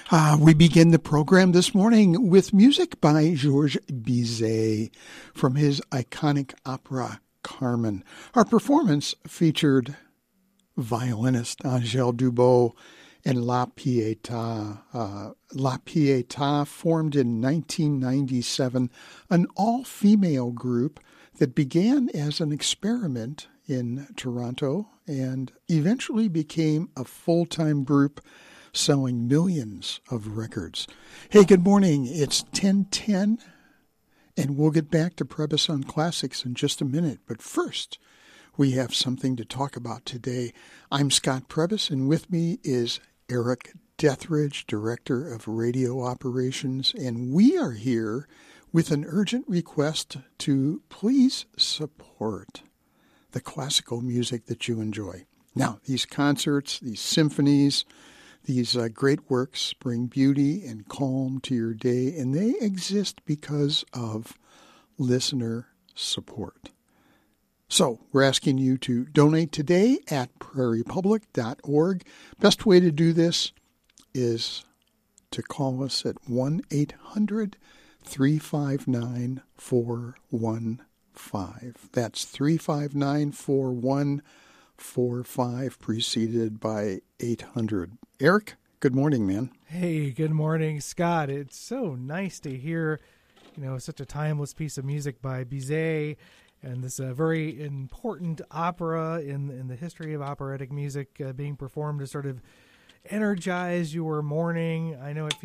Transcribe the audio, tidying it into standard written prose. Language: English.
We begin the program this morning with music by Georges Bizet from his iconic opera Carmen. Our performance featured violinist Angèle Dubos and La Pietà. La Pietà formed in 1997 an all-female group that began as an experiment in Toronto and eventually became a full-time group selling millions of records. Hey, good morning. It's 10:10, and we'll get back to Prebys on Classics in just a minute. But first, we have something to talk about today. I'm Scott Prebys, and with me is Eric Dethridge, Director of Radio Operations, and we are here with an urgent request to please support the classical music that you enjoy. Now, these concerts, these symphonies, these great works bring beauty and calm to your day, and they exist because of listener support. So we're asking you to donate today at prairiepublic.org. Best way to do this is to call us at 1-800-359-4115. That's 359-4145, preceded by 800. Eric, good morning, man. Hey, good morning, Scott. It's so nice to hear, such a timeless piece of music by Bizet, and this very important opera in the history of operatic music being performed to sort of energize your morning. I know it